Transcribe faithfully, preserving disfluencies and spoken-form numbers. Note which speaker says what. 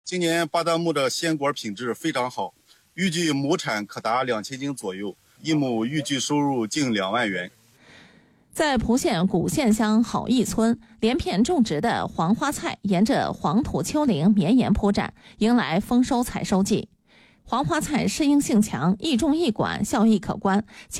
Speaker 1: 今年巴旦木的鲜果品质非常好，预计亩产可达两千斤左右，一亩预计收入近两万元。
Speaker 2: 在蒲县古县乡好义村，连片种植的黄花菜沿着黄土丘陵绵延铺展，迎来丰收采收季。黄花菜适应性强，易种易管，效益可观。